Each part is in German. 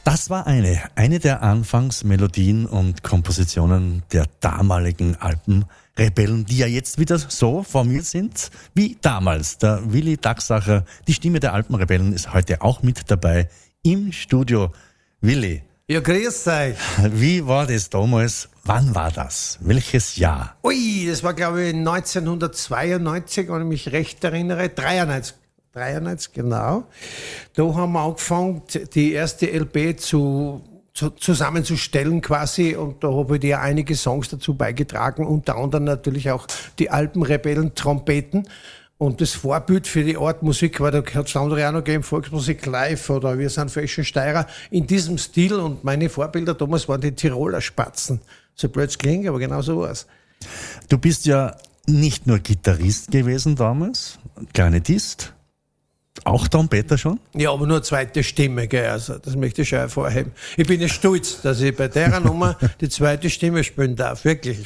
Das war eine der Anfangsmelodien und Kompositionen der damaligen Alpenrebellen, die ja jetzt wieder so formiert sind wie damals. Der Willi Dachsacher, die Stimme der Alpenrebellen, ist heute auch mit dabei im Studio. Willi. Ja, grüß euch. Wie war das damals? Wann war das? Welches Jahr? Ui, das war glaube ich 1992, wenn ich mich recht erinnere. 93, genau. Da haben wir angefangen, die erste LP zusammenzustellen quasi, und da habe ich dir einige Songs dazu beigetragen, unter anderem natürlich auch die Alpenrebellen Trompeten. Und das Vorbild für die Art Musik war, da hat es andere auch noch gegeben, Volksmusik live oder Wir sind Fashion Steirer, in diesem Stil. Und meine Vorbilder damals waren die Tiroler Spatzen. So blöd es klingt, aber genau so war's. Du bist ja nicht nur Gitarrist gewesen damals, Klarinettist, auch Trompeter schon? Ja, aber nur zweite Stimme, gell? Also das möchte ich schon hervorheben. Ich bin ja stolz, dass ich bei der Nummer die zweite Stimme spielen darf, wirklich.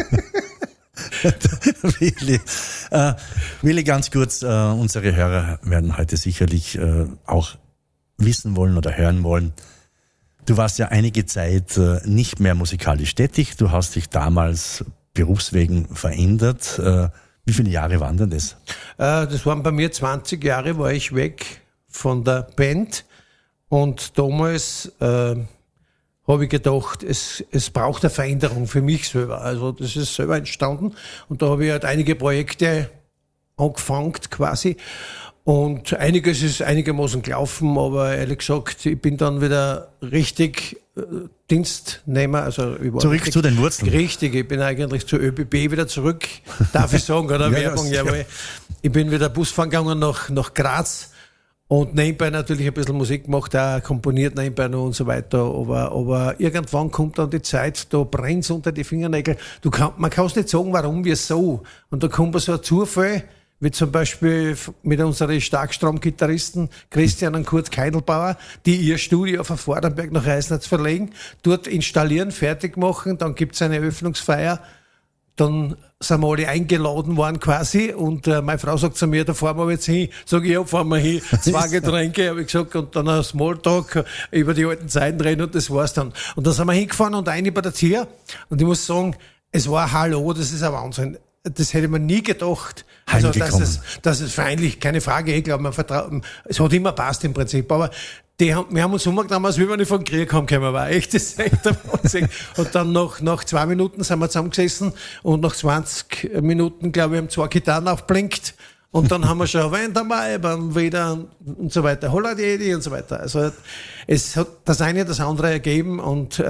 Willi, ganz kurz, unsere Hörer werden heute sicherlich auch wissen wollen oder hören wollen. Du warst ja einige Zeit nicht mehr musikalisch tätig. Du hast dich damals berufswegen verändert. Wie viele Jahre waren denn das? Das waren bei mir 20 Jahre, war ich weg von der Band. Und damals habe ich gedacht, es braucht eine Veränderung für mich selber. Also das ist selber entstanden. Und da habe ich halt einige Projekte angefangen quasi. Und einiges ist einigermaßen gelaufen, aber ehrlich gesagt, ich bin dann wieder richtig Dienstnehmer. Also zurück zu den Wurzeln. Richtig, ich bin eigentlich zur ÖBB wieder zurück, darf ich sagen, oder? Werbung, jawohl. Ich bin wieder Busfahren gegangen nach Graz und nebenbei natürlich ein bisschen Musik gemacht, auch komponiert nebenbei noch und so weiter. Aber irgendwann kommt dann die Zeit, da brennt's unter die Fingernägel. Man kann es nicht sagen, warum, wieso. Und da kommt so ein Zufall, wie zum Beispiel mit unseren Starkstrom-Gitarristen Christian und Kurt Keidelbauer, die ihr Studio von Vorarlberg nach Reisnitz verlegen, dort installieren, fertig machen, dann gibt's eine Eröffnungsfeier, dann sind wir alle eingeladen worden quasi, und meine Frau sagt zu mir, da fahren wir jetzt hin. Sag ich, ja, fahren wir hin. 2 Getränke, habe ich gesagt, und dann ein Smalltalk über die alten Zeiten reden, und das war's dann. Und dann sind wir hingefahren und eine bei der Tür, und ich muss sagen, es war Hallo, das ist ein Wahnsinn. Das hätte man nie gedacht. Also, dass es feindlich, keine Frage, ich glaube, es hat immer passt im Prinzip, aber wir haben uns umgenommen, als wenn wir nicht vom Krieg haben können, war echt, das ist echt ein Wahnsinn. Und dann nach 2 Minuten sind wir zusammengesessen, und nach 20 Minuten, glaube ich, haben 2 Gitarren aufblinkt, und dann haben wir schon wenn dabei, dann wieder und so weiter, Holla die und so weiter. Also, es hat das eine das andere ergeben, und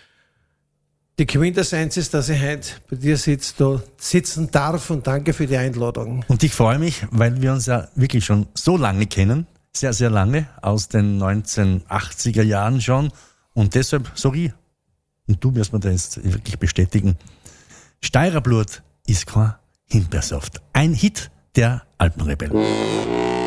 die Quintessenz ist, dass ich heute bei dir sitzen darf, und danke für die Einladung. Und ich freue mich, weil wir uns ja wirklich schon so lange kennen, sehr, sehr lange, aus den 1980er Jahren schon. Und deshalb sage ich, und du wirst mir das jetzt wirklich bestätigen, Steirerblut ist kein Himbeersaft. Ein Hit der Alpenrebellen.